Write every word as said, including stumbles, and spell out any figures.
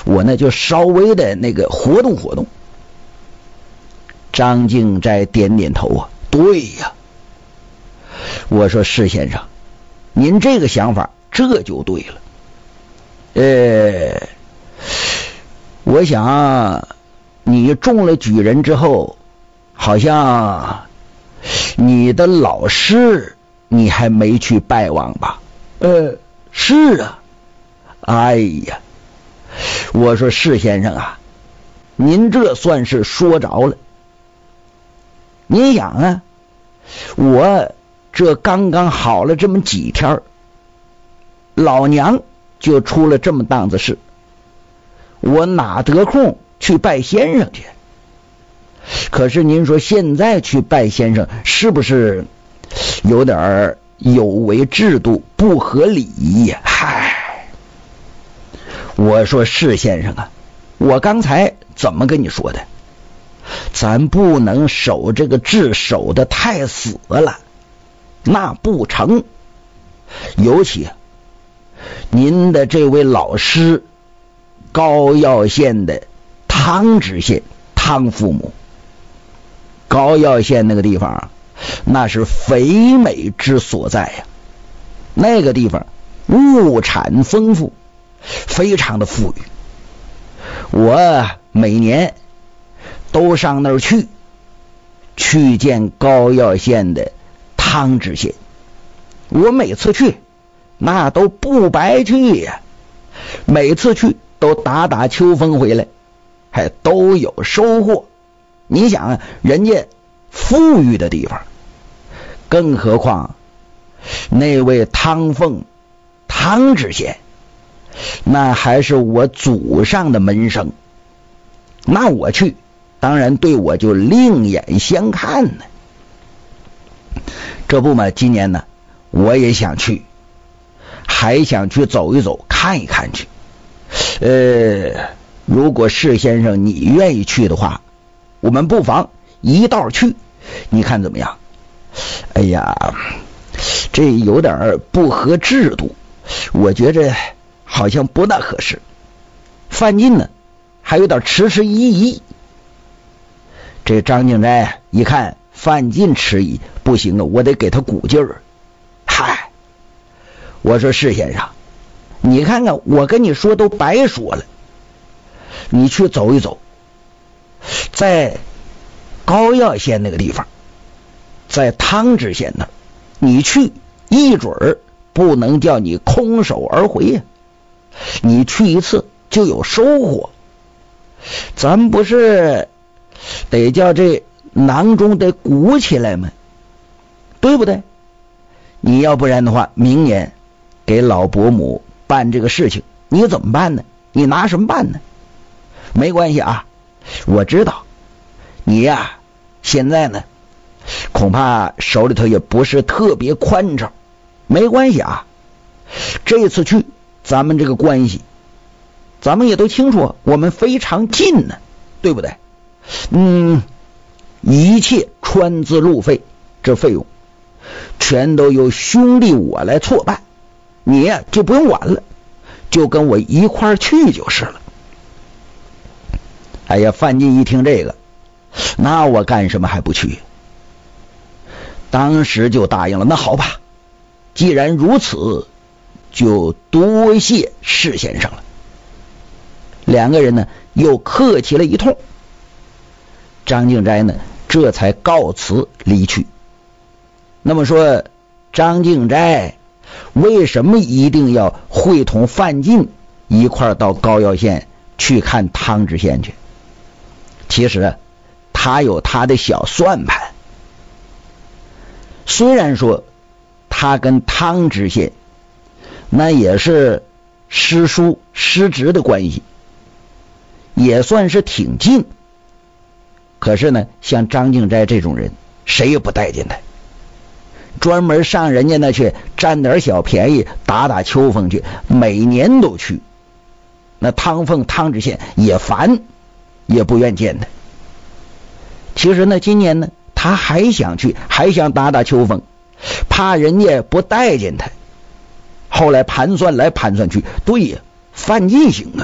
我呢就稍微的那个活动活动。张敬斋点点头啊，对呀。我说施先生，您这个想法这就对了。呃，我想你中了举人之后，好像你的老师你还没去拜望吧？呃，是啊。哎呀，我说施先生啊，您这算是说着了。您想啊，我这刚刚好了这么几天，老娘就出了这么档子事，我哪得空去拜先生去？可是您说现在去拜先生是不是有点有违制度，不合理呀？嗨，我说施先生啊，我刚才怎么跟你说的？咱不能守这个制守的太死了，那不成。尤其您的这位老师高要县的汤知县汤父母，高要县那个地方那是肥美之所在呀，那个地方物产丰富，非常的富裕。我每年都上那儿去去见高要县的汤知县，我每次去那都不白去呀，每次去都打打秋风回来，还都有收获。你想啊，人家富裕的地方，更何况那位汤凤汤知县，那还是我祖上的门生，那我去当然对我就另眼相看呢。这不嘛，今年呢我也想去，还想去走一走看一看去。呃，如果施先生你愿意去的话，我们不妨一道去，你看怎么样？哎呀，这有点不合制度，我觉着好像不大合适。范进呢还有点迟迟疑疑。这张敬斋一看范进迟疑，不行了，我得给他鼓劲儿。嗨，我说施先生，你看看我跟你说都白说了，你去走一走，在高要县那个地方，在汤知县那儿，你去一准儿不能叫你空手而回呀，你去一次就有收获。咱不是得叫这囊中得鼓起来吗？对不对？你要不然的话，明年给老伯母办这个事情，你怎么办呢？你拿什么办呢？没关系啊，我知道你呀现在呢恐怕手里头也不是特别宽敞，没关系啊，这次去咱们这个关系咱们也都清楚，我们非常近呢，对不对？嗯，一切川资路费这费用全都由兄弟我来错办，你呀就不用管了，就跟我一块儿去就是了。哎呀，范进一听这个，那我干什么还不去？当时就答应了，那好吧，既然如此，就多谢施先生了。两个人呢又客气了一通，张敬斋呢这才告辞离去。那么说张敬斋为什么一定要会同范进一块到高要县去看汤知县去？其实他有他的小算盘。虽然说他跟汤知县那也是师叔师侄的关系，也算是挺近，可是呢像张敬斋这种人谁也不待见他，专门上人家那去占点小便宜，打打秋风去，每年都去。那汤凤汤知县也烦，也不愿见他。其实呢今年呢他还想去，还想打打秋风，怕人家不待见他。后来盘算来盘算去，对呀，范进行啊。